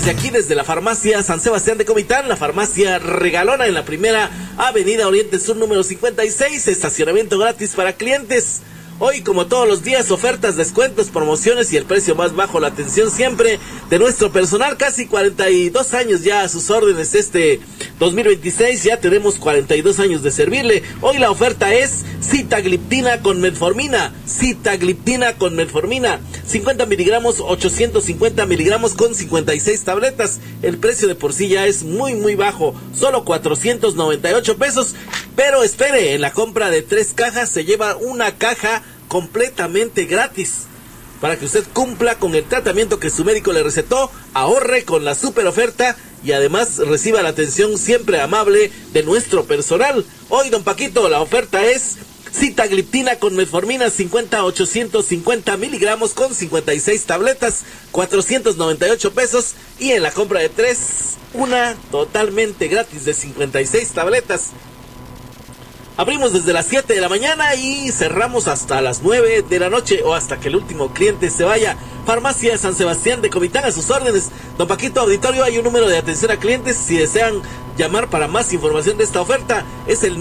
desde aquí, desde la farmacia San Sebastián de Comitán, la farmacia regalona en la primera avenida Oriente Sur número 56, estacionamiento gratis para clientes. Hoy, como todos los días, ofertas, descuentos, promociones y el precio más bajo, la atención siempre de nuestro personal, casi 42 años ya a sus órdenes. Este 2026 ya tenemos 42 años de servirle. Hoy la oferta es sitagliptina con metformina, 50 miligramos, 850 miligramos con 56 tabletas. El precio de por sí ya es muy bajo, solo 498 pesos, pero espere, en la compra de 3 cajas se lleva una caja completamente gratis, para que usted cumpla con el tratamiento que su médico le recetó, ahorre con la super oferta y además reciba la atención siempre amable de nuestro personal. Hoy, don Paquito, la oferta es sitagliptina con metformina 850 miligramos con 56 tabletas, 498 pesos, y en la compra de 3, una totalmente gratis de 56 tabletas. Abrimos desde las 7 de la mañana y cerramos hasta las 9 de la noche o hasta que el último cliente se vaya. Farmacia San Sebastián de Comitán, a sus órdenes. Don Paquito, auditorio, hay un número de atención a clientes. Si desean llamar para más información de esta oferta, es el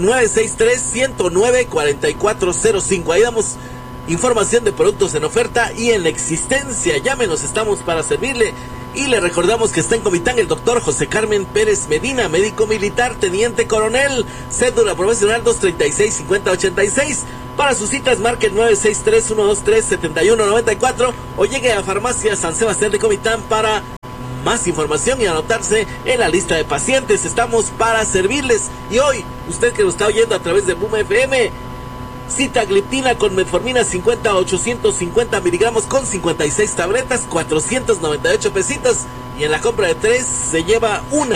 963-109-4405. Ahí damos información de productos en oferta y en existencia. Llámenos, estamos para servirle. Y le recordamos que está en Comitán el doctor José Carmen Pérez Medina, médico militar, teniente coronel, cédula profesional 236-5086. Para sus citas marque el 963-123-7194 o llegue a Farmacia San Sebastián de Comitán para más información y anotarse en la lista de pacientes. Estamos para servirles. Y hoy, usted que nos está oyendo a través de Boom FM, sitagliptina con metformina 850 miligramos con 56 tabletas, 498 pesitos, y en la compra de 3 se lleva una.